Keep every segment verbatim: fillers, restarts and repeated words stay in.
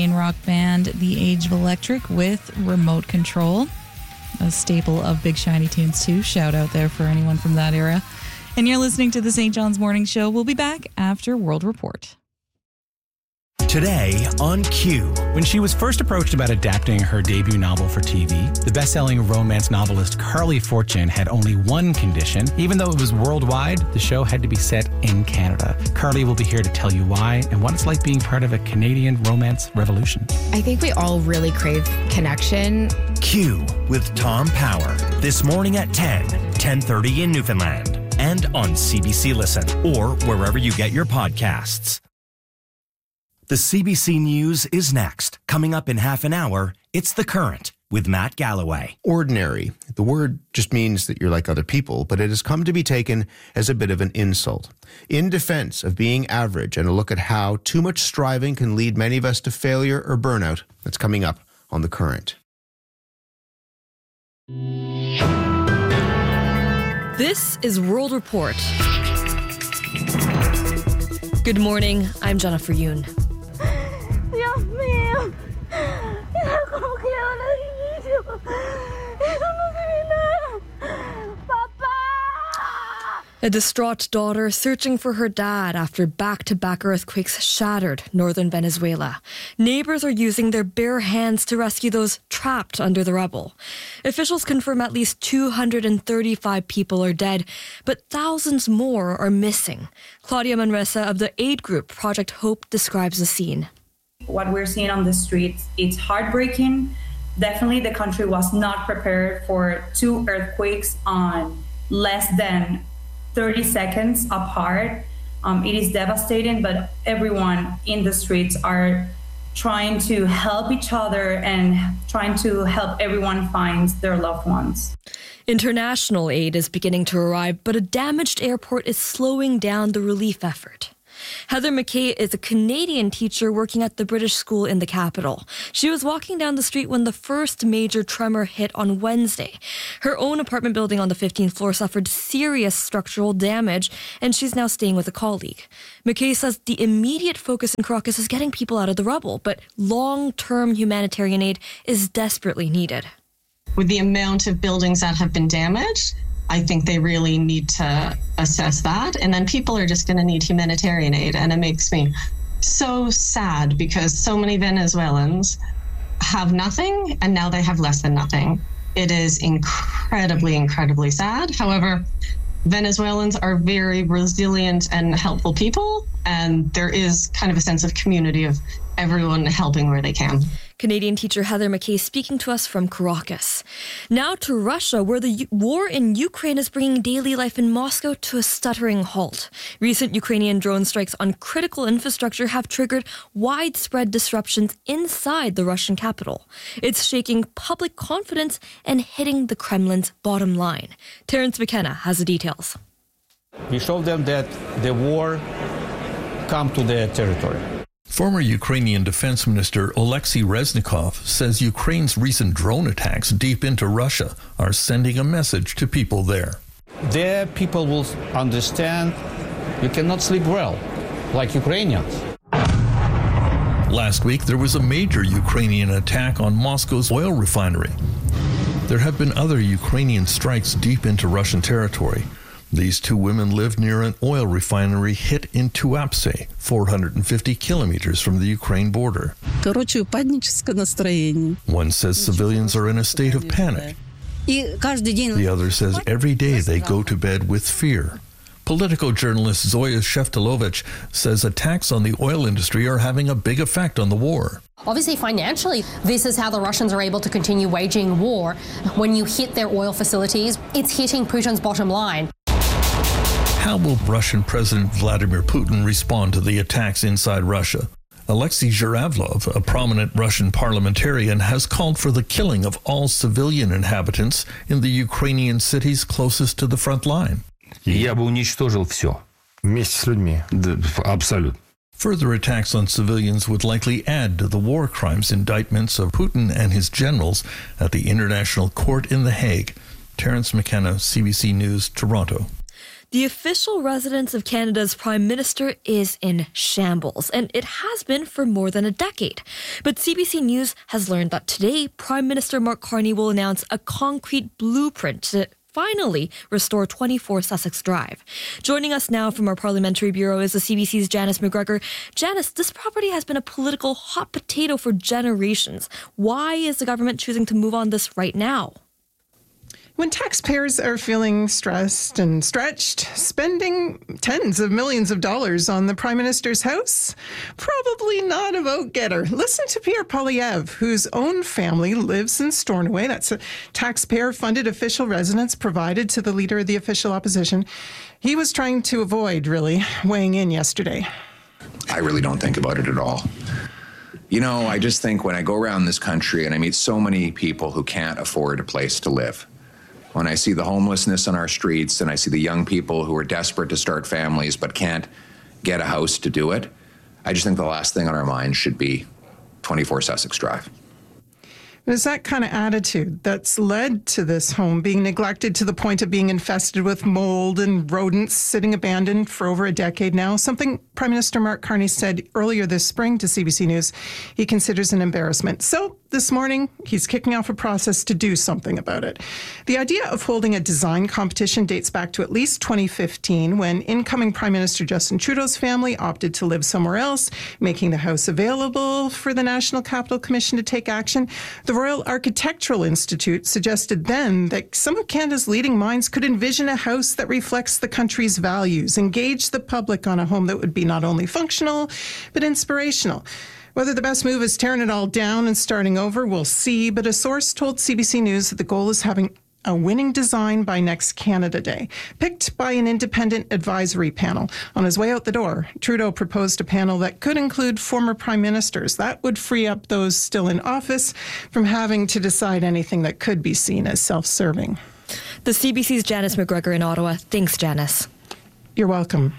rock band The Age of Electric with Remote Control, a staple of Big Shiny Tunes too. Shout out there for anyone from that era. And you're listening to the Saint John's Morning Show. We'll be back after World Report. Today on Q. When she was first approached about adapting her debut novel for T V, the best-selling romance novelist Carly Fortune had only one condition. Even though it was worldwide, the show had to be set in Canada. Carly will be here to tell you why and what it's like being part of a Canadian romance revolution. I think we all really crave connection. Q with Tom Power. This morning at ten, ten thirty in Newfoundland. And on C B C Listen or wherever you get your podcasts. The C B C News is next. Coming up in half an hour, it's The Current with Matt Galloway. Ordinary. The word just means that you're like other people, but it has come to be taken as a bit of an insult. In defense of being average and a look at how too much striving can lead many of us to failure or burnout, that's coming up on The Current. This is World Report. Good morning, I'm Jennifer Yoon. Dios mío, mira cómo quedó el edificio. Eso no se ve nada. Papá! A distraught daughter searching for her dad after back-to-back earthquakes shattered northern Venezuela. Neighbors are using their bare hands to rescue those trapped under the rubble. Officials confirm at least two hundred thirty-five people are dead, but thousands more are missing. Claudia Manresa of the aid group Project Hope describes the scene. What we're seeing on the streets, it's heartbreaking. Definitely the country was not prepared for two earthquakes on less than thirty seconds apart. Um, it is devastating, but everyone in the streets are trying to help each other and trying to help everyone find their loved ones. International aid is beginning to arrive, but a damaged airport is slowing down the relief effort. Heather McKay is a Canadian teacher working at the British school in the capital. She was walking down the street when the first major tremor hit on Wednesday. Her own apartment building on the fifteenth floor suffered serious structural damage, and she's now staying with a colleague. McKay says the immediate focus in Caracas is getting people out of the rubble, but long-term humanitarian aid is desperately needed. With the amount of buildings that have been damaged, I think they really need to assess that. And then people are just going to need humanitarian aid. And it makes me so sad because so many Venezuelans have nothing and now they have less than nothing. It is incredibly, incredibly sad. However, Venezuelans are very resilient and helpful people. And there is kind of a sense of community of everyone helping where they can. Canadian teacher Heather McKay speaking to us from Caracas. Now to Russia, where the U- war in Ukraine is bringing daily life in Moscow to a stuttering halt. Recent Ukrainian drone strikes on critical infrastructure have triggered widespread disruptions inside the Russian capital. It's shaking public confidence and hitting the Kremlin's bottom line. Terence McKenna has the details. We showed them that the war come to their territory. Former Ukrainian Defense Minister Oleksiy Reznikov says Ukraine's recent drone attacks deep into Russia are sending a message to people there. There people will understand you cannot sleep well, like Ukrainians. Last week, there was a major Ukrainian attack on Moscow's oil refinery. There have been other Ukrainian strikes deep into Russian territory. These two women lived near an oil refinery hit in Tuapse, four hundred fifty kilometers from the Ukraine border. One says civilians are in a state of panic. The other says every day they go to bed with fear. Political journalist Zoya Sheftalovich says attacks on the oil industry are having a big effect on the war. Obviously, financially, this is how the Russians are able to continue waging war. When you hit their oil facilities, it's hitting Putin's bottom line. How will Russian President Vladimir Putin respond to the attacks inside Russia? Alexei Zhuravlov, a prominent Russian parliamentarian, has called for the killing of all civilian inhabitants in the Ukrainian cities closest to the front line. Я бы уничтожил все. Вместе с людьми. Абсолютно. Further attacks on civilians would likely add to the war crimes indictments of Putin and his generals at the International Court in The Hague. Terence McKenna, C B C News, Toronto. The official residence of Canada's Prime Minister is in shambles, and it has been for more than a decade. But C B C News has learned that today, Prime Minister Mark Carney will announce a concrete blueprint to finally restore twenty-four Sussex Drive. Joining us now from our parliamentary bureau is the C B C's Janice McGregor. Janice, this property has been a political hot potato for generations. Why is the government choosing to move on this right now? When taxpayers are feeling stressed and stretched, spending tens of millions of dollars on the Prime Minister's house? Probably not a vote-getter. Listen to Pierre Poilievre, whose own family lives in Stornoway. That's a taxpayer-funded official residence provided to the leader of the official opposition. He was trying to avoid, really, weighing in yesterday. I really don't think about it at all. You know, I just think when I go around this country and I meet so many people who can't afford a place to live, when I see the homelessness on our streets and I see the young people who are desperate to start families but can't get a house to do it, I just think the last thing on our minds should be twenty-four Sussex Drive. It's that kind of attitude that's led to this home being neglected to the point of being infested with mold and rodents, sitting abandoned for over a decade now. Something Prime Minister Mark Carney said earlier this spring to C B C News he considers an embarrassment. So this morning, he's kicking off a process to do something about it. The idea of holding a design competition dates back to at least twenty fifteen, when incoming Prime Minister Justin Trudeau's family opted to live somewhere else, making the house available for the National Capital Commission to take action. The Royal Architectural Institute suggested then that some of Canada's leading minds could envision a house that reflects the country's values, engage the public on a home that would be not only functional, but inspirational. Whether the best move is tearing it all down and starting over, we'll see. But a source told C B C News that the goal is having a winning design by next Canada Day, picked by an independent advisory panel. On his way out the door, Trudeau proposed a panel that could include former prime ministers. That would free up those still in office from having to decide anything that could be seen as self-serving. The C B C's Janice McGregor in Ottawa. Thanks, Janice. You're welcome.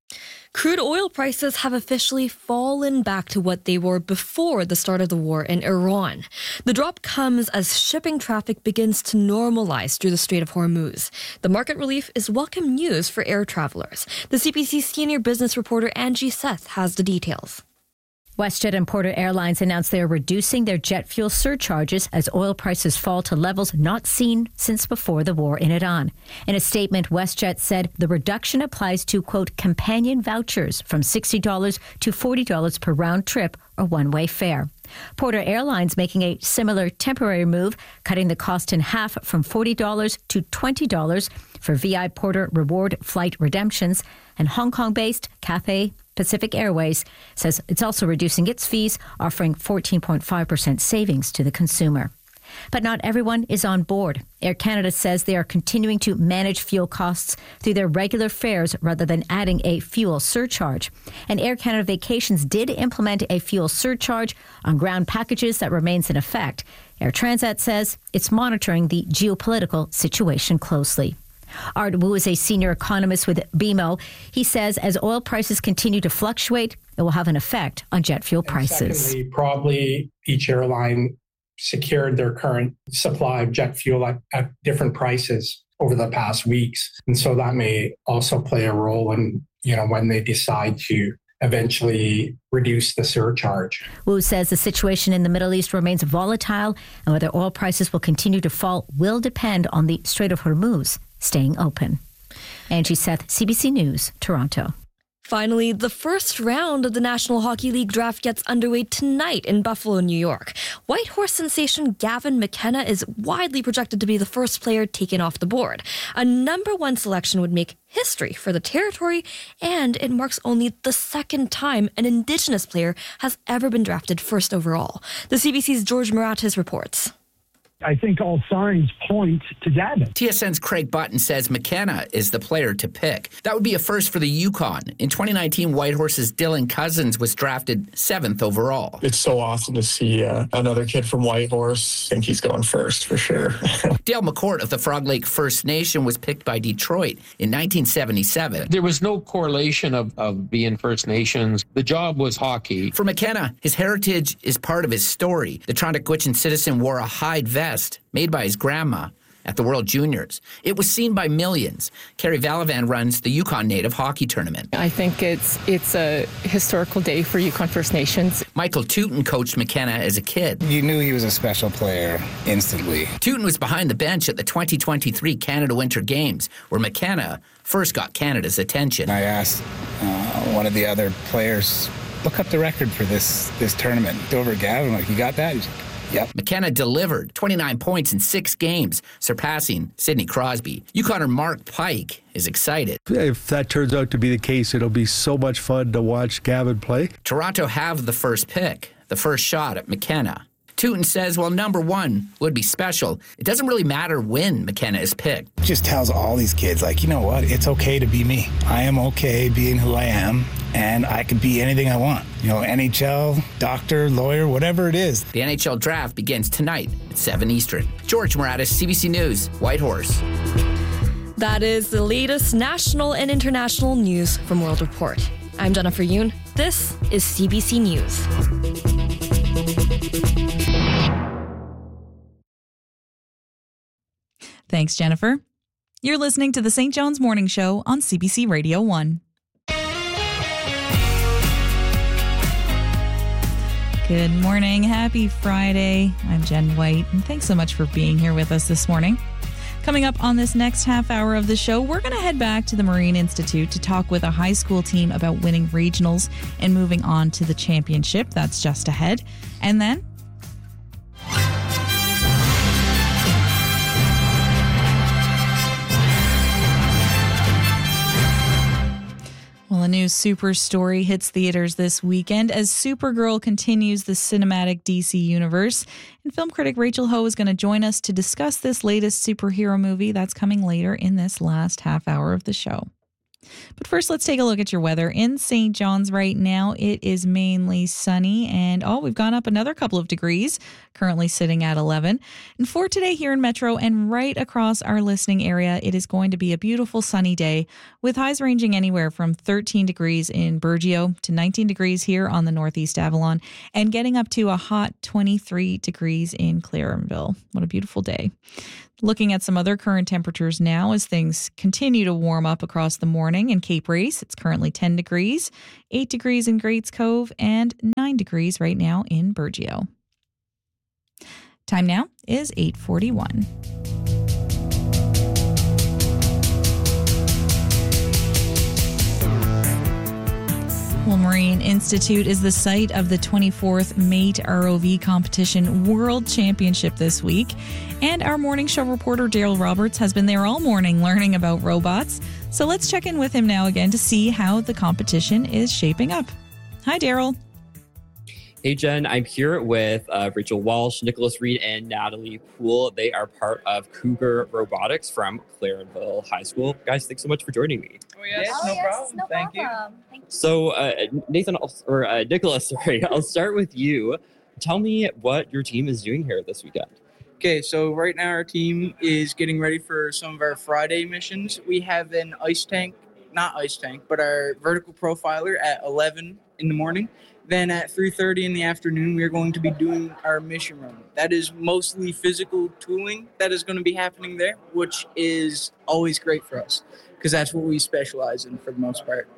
Crude oil prices have officially fallen back to what they were before the start of the war in Iran. The drop comes as shipping traffic begins to normalize through the Strait of Hormuz. The market relief is welcome news for air travelers. The C B C senior business reporter Angie Seth has the details. WestJet and Porter Airlines announced they are reducing their jet fuel surcharges as oil prices fall to levels not seen since before the war in Iran. In a statement, WestJet said the reduction applies to, quote, companion vouchers from sixty dollars to forty dollars per round trip or one-way fare. Porter Airlines making a similar temporary move, cutting the cost in half from forty dollars to twenty dollars for V I Porter Reward flight redemptions. And Hong Kong-based Cathay Pacific Airways says it's also reducing its fees, offering fourteen point five percent savings to the consumer. But not everyone is on board. Air Canada says they are continuing to manage fuel costs through their regular fares rather than adding a fuel surcharge. And Air Canada Vacations did implement a fuel surcharge on ground packages that remains in effect. Air Transat says it's monitoring the geopolitical situation closely. Art Wu is a senior economist with B M O. He says as oil prices continue to fluctuate, it will have an effect on jet fuel prices. Secondly, probably each airline secured their current supply of jet fuel at, at different prices over the past weeks. And so that may also play a role in, you know, when they decide to eventually reduce the surcharge. Wu says the situation in the Middle East remains volatile, and whether oil prices will continue to fall will depend on the Strait of Hormuz staying open. Angie Seth, C B C News, Toronto. Finally, the first round of the National Hockey League draft gets underway tonight in Buffalo, New York. Whitehorse sensation Gavin McKenna is widely projected to be the first player taken off the board. A number one selection would make history for the territory, and it marks only the second time an Indigenous player has ever been drafted first overall. The C B C's George Maratis reports. I think all signs point to Gavin. T S N's Craig Button says McKenna is the player to pick. That would be a first for the Yukon. In twenty nineteen, Whitehorse's Dylan Cousins was drafted seventh overall. It's so awesome to see uh, another kid from Whitehorse. I think he's going first for sure. Dale McCourt of the Frog Lake First Nation was picked by Detroit in nineteen seventy-seven. There was no correlation of, of being First Nations. The job was hockey. For McKenna, his heritage is part of his story. The Toronto Gwich'in citizen wore a hide vest made by his grandma. at the World Juniors. It was seen by millions. Carrie Valavan runs the Yukon Native Hockey Tournament. I think it's it's a historical day for Yukon First Nations. Michael Tooten coached McKenna as a kid. You knew he was a special player instantly. Tooten was behind the bench at the twenty twenty-three Canada Winter Games, where McKenna first got Canada's attention. I asked uh, one of the other players, look up the record for this this tournament. Over Gavin, like, you got that? He's like, yep. McKenna delivered twenty-nine points in six games, surpassing Sidney Crosby. Yukoner Mark Pike is excited. If that turns out to be the case, it'll be so much fun to watch Gavin play. Toronto have the first pick, the first shot at McKenna. Tooten says, well, number one would be special. It doesn't really matter when McKenna is picked. It just tells all these kids, like, you know what? It's okay to be me. I am okay being who I am, and I can be anything I want. You know, N H L, doctor, lawyer, whatever it is. The N H L draft begins tonight at seven Eastern. George Moratis, C B C News, Whitehorse. That is the latest national and international news from World Report. I'm Jennifer Yoon. This is C B C News. Thanks, Jennifer. You're listening to the Saint John's Morning Show on C B C Radio one. Good morning. Happy Friday. I'm Jen White, and thanks so much for being here with us this morning. Coming up on this next half hour of the show, we're going to head back to the Marine Institute to talk with a high school team about winning regionals and moving on to the championship. That's just ahead. And then well, a new Super story hits theaters this weekend as Supergirl continues the cinematic D C universe. And film critic Rachel Ho is going to join us to discuss this latest superhero movie that's coming later in this last half hour of the show. But first, let's take a look at your weather. In Saint John's right now, it is mainly sunny, and oh, we've gone up another couple of degrees, currently sitting at eleven. And for today here in Metro and right across our listening area, it is going to be a beautiful sunny day with highs ranging anywhere from thirteen degrees in Burgeo to nineteen degrees here on the Northeast Avalon and getting up to a hot twenty-three degrees in Clarenville. What a beautiful day. Looking at some other current temperatures now as things continue to warm up across the morning in Cape Race. It's currently ten degrees, eight degrees in Greats Cove, and nine degrees right now in Burgeo. Time now is eight forty-one. Well, Marine Institute is the site of the twenty-fourth MATE R O V Competition World Championship this week. And our morning show reporter, Daryl Roberts, has been there all morning learning about robots. So let's check in with him now again to see how the competition is shaping up. Hi, Daryl. Hey, Jen. I'm here with uh, Rachel Walsh, Nicholas Reed, and Natalie Poole. They are part of Cougar Robotics from Clarenville High School. Guys, thanks so much for joining me. Oh, yes, yes no yes, problem. No Thank problem. you. Thank you. So, uh, Nathan, or uh, Nicholas, sorry, I'll start with you. Tell me what your team is doing here this weekend. Okay, so right now our team is getting ready for some of our Friday missions. We have an ice tank, not ice tank, but our vertical profiler at eleven in the morning. Then at three thirty in the afternoon, we are going to be doing our mission run. That is mostly physical tooling that is going to be happening there, which is always great for us because that's what we specialize in for the most part.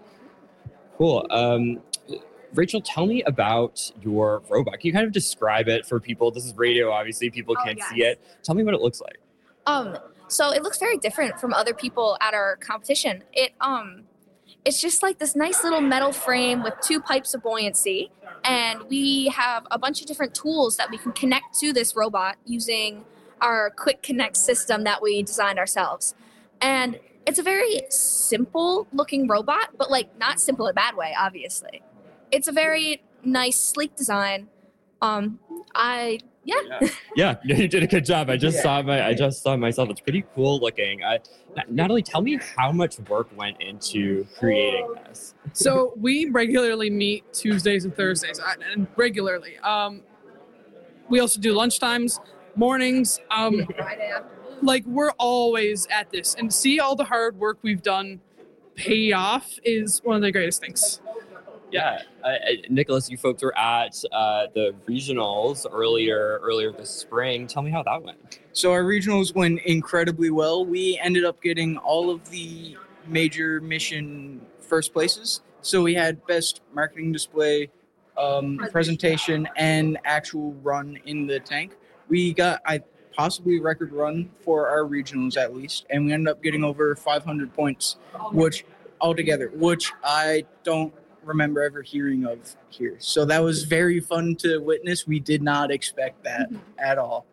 Cool. Um, Rachel, tell me about your robot. Can you kind of describe it for people? This is radio, obviously. People oh, can't yes. see it. Tell me what it looks like. Um, so it looks very different from other people at our competition. It um, it's just like this nice little metal frame with two pipes of buoyancy. And we have a bunch of different tools that we can connect to this robot using our Quick Connect system that we designed ourselves. And it's a very simple looking robot, but like not simple in a bad way, obviously. It's a very nice, sleek design. Um, I yeah. Yeah, yeah, you did a good job. I just Yeah. saw my, I just saw it myself. It's pretty cool looking. I, Natalie, tell me how much work went into creating this. So we regularly meet Tuesdays and Thursdays, uh, and regularly. Um, we also do lunchtimes, mornings. Um, like we're always at this, and to see all the hard work we've done pay off is one of the greatest things. Yeah, uh, Nicholas, you folks were at uh, the regionals earlier earlier this spring. Tell me how that went. So our regionals went incredibly well. We ended up getting all of the major mission first places. So we had best marketing display, um, presentation, and actual run in the tank. We got, I possibly a record run for our regionals at least, and we ended up getting over five hundred points, which altogether, which I don't remember ever hearing of here. So that was very fun to witness. We did not expect that at all.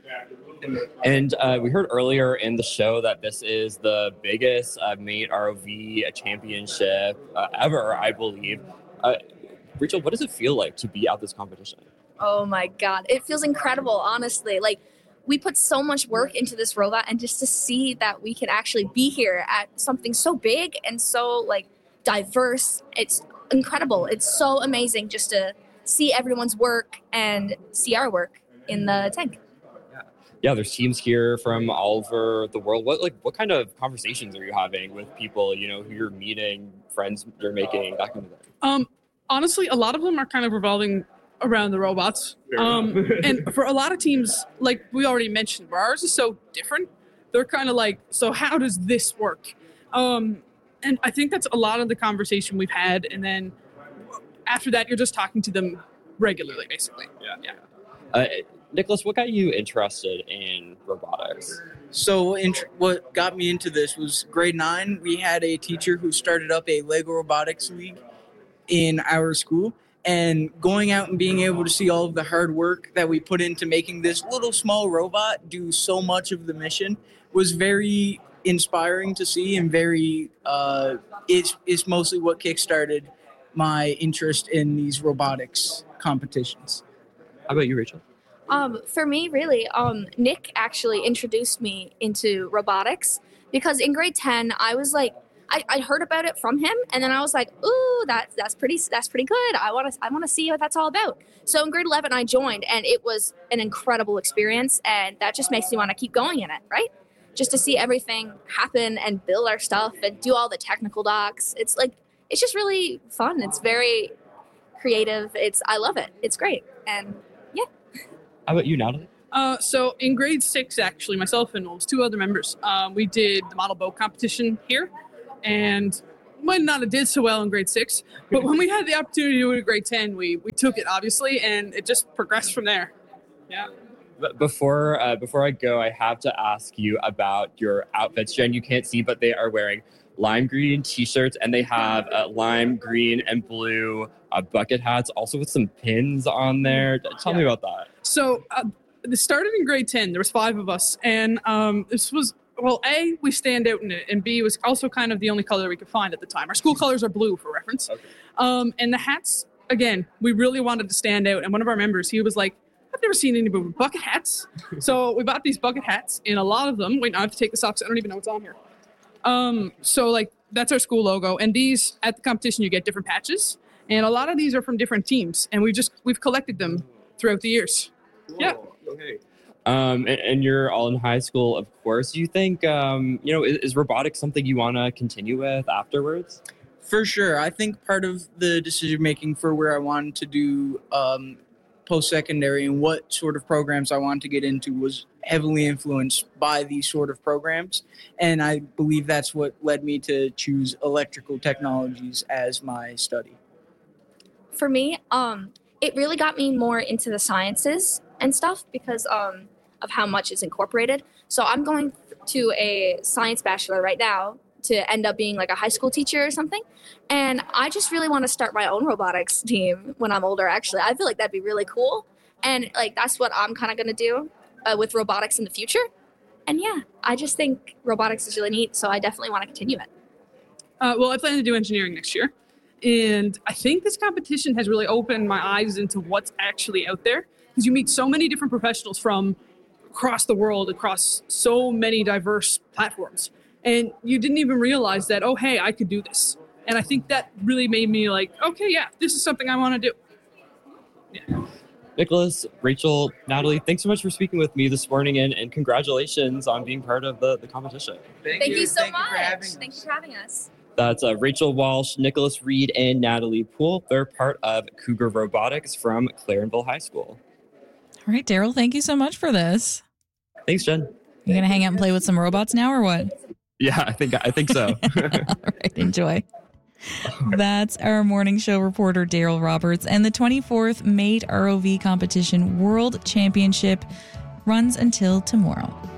And uh, we heard earlier in the show that this is the biggest uh, Mate R O V championship uh, ever, I believe. Uh, Rachel, what does it feel like to be at this competition? Oh my God. It feels incredible, honestly. Like, we put so much work into this robot, and just to see that we can actually be here at something so big and so like diverse, it's incredible. It's so amazing just to see everyone's work and see our work in the tank. Yeah, there's teams here from all over the world. What like what kind of conversations are you having with people, you know, who you're meeting, friends you're making, that kind of thing? Um, honestly, a lot of them are kind of revolving around the robots. Um, and for a lot of teams, like we already mentioned, where ours is so different, they're kind of like, so how does this work? Um, and I think that's a lot of the conversation we've had. And then after that, you're just talking to them regularly, basically. Yeah. yeah. Uh, Nicholas, what got you interested in robotics? So int- what got me into this was grade nine. We had a teacher who started up a Lego Robotics League in our school. And going out and being able to see all of the hard work that we put into making this little small robot do so much of the mission was very inspiring to see, and very, uh, it's, it's mostly what kickstarted my interest in these robotics competitions. How about you, Rachel? Um, for me, really, um, Nick actually introduced me into robotics, because in grade ten, I was like, I, I heard about it from him, and then I was like, "Ooh, that's that's pretty that's pretty good. I want to I want to see what that's all about." So in grade eleven, I joined, and it was an incredible experience, and that just makes me want to keep going in it, right? Just to see everything happen and build our stuff and do all the technical docs. It's like it's just really fun. It's very creative. It's I love it. It's great, and yeah. How about you, Natalie? Uh, so in grade six, actually, myself and well, two other members, um, we did the model boat competition here. And might not have did so well in grade six, but when we had the opportunity to do it in grade ten, we, we took it, obviously, and it just progressed from there. Yeah. But before uh, before I go, I have to ask you about your outfits. Jen, you can't see, but they are wearing lime green t-shirts, and they have uh, lime green and blue uh, bucket hats, also with some pins on there. Tell yeah. me about that. So uh, this started in grade ten. There was five of us, and um, this was... Well, A, we stand out in it, and B, it was also kind of the only color we could find at the time. Our school colors are blue, for reference. Okay. Um, and the hats, again, we really wanted to stand out. And one of our members, he was like, I've never seen anybody with bucket hats. So we bought these bucket hats, and a lot of them, wait, now I have to take this off because I don't even know what's on here. Um, so, like, that's our school logo. And these, at the competition, you get different patches. And a lot of these are from different teams. And we just, we've collected them throughout the years. Whoa. Yeah. Okay. Um, and, and you're all in high school, of course. Do you think, um, you know, is, is robotics something you want to continue with afterwards? For sure. I think part of the decision making for where I wanted to do um, post-secondary and what sort of programs I wanted to get into was heavily influenced by these sort of programs. And I believe that's what led me to choose electrical technologies as my study. For me, um, it really got me more into the sciences and stuff because um, of how much is incorporated. So I'm going to a science bachelor right now to end up being like a high school teacher or something. And I just really want to start my own robotics team when I'm older, actually. I feel like that'd be really cool. And like that's what I'm kind of going to do uh, with robotics in the future. And yeah, I just think robotics is really neat, so I definitely want to continue it. Uh, well, I plan to do engineering next year. And I think this competition has really opened my eyes into what's actually out there. Because you meet so many different professionals from across the world, across so many diverse platforms. And you didn't even realize that, oh, hey, I could do this. And I think that really made me like, okay, yeah, this is something I want to do. Yeah. Nicholas, Rachel, Natalie, thanks so much for speaking with me this morning, and, and congratulations on being part of the, the competition. Thank, Thank you. you so Thank much. You Thank you for having us. That's uh, Rachel Walsh, Nicholas Reed, and Natalie Poole. They're part of Cougar Robotics from Clarenville High School. All right, Daryl, thank you so much for this. Thanks, Jen. You going to hang out and play with some robots now or what? Yeah, I think I think so. All right, enjoy. That's our morning show reporter, Daryl Roberts. And the twenty-fourth Mate R O V Competition World Championship runs until tomorrow.